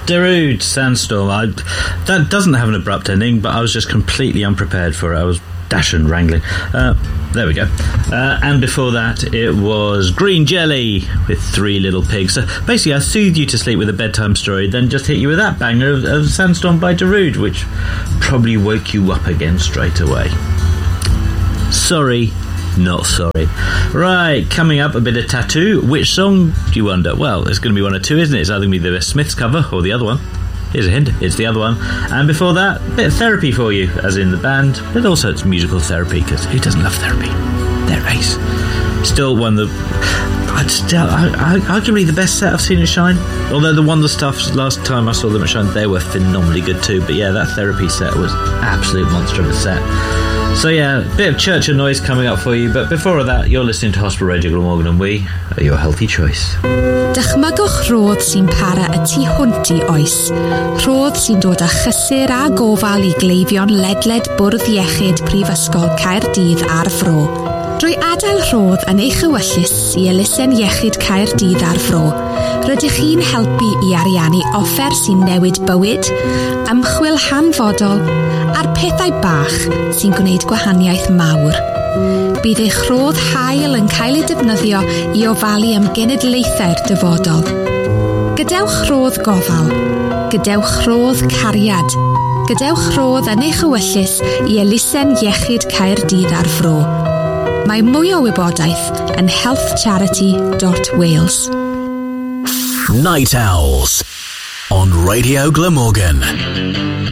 Darude, Sandstorm. That doesn't have an abrupt ending, but I was just completely unprepared for it. I was dashing, wrangling. There we go. And before that, it was Green Jelly with Three Little Pigs. So basically, I soothed you to sleep with a bedtime story, then just hit you with that banger of Sandstorm by Darude, which probably woke you up again straight away. Sorry, not sorry. Right, coming up, a bit of Tattoo. Which song do you wonder? Well, it's going to be one or two, isn't it? It's either going to be the Smiths cover or the other one. Here's a hint, it's the other one. And before that, a bit of Therapy for you, as in the band, but also it's musical therapy, because who doesn't love therapy? They're ace. Still one of the... arguably the best set I've seen at Shine. Although the Wonder Stuff, last time I saw them at Shine, they were phenomenally good too. But yeah, that Therapy set was absolute monster of a set. So yeah, a bit of Church of Noise coming up for you, but before all that, you're listening to Hospital Radio Glamorgan, and we are your healthy choice. Dychmygwch rhodd sy'n para y tu hwnt I oes. Rhodd sy'n dod â chysur a gofal I gleifion ledled bwrdd iechyd Prifysgol Caerdydd ar Fro. Drwy adael rhodd yn eich ewyllus I elusen iechyd Caerdydd ar Fro, rydych chi'n helpu I ariannu offer sy'n newid bywyd, ymchwil hanfodol, a'r pethau bach sy'n gwneud gwahaniaeth mawr. Bydd eich rhodd hael yn cael ei defnyddio I ofalu am genedlaethau'r dyfodol. Gadewch rhodd gofal, gadewch rhodd cariad, gadewch rhodd yn eich ewyllus I elusen iechyd Caerdydd ar Fro. Mae mwy o wybodaeth yn healthcharity.wales. Night Owls on Radio Glamorgan.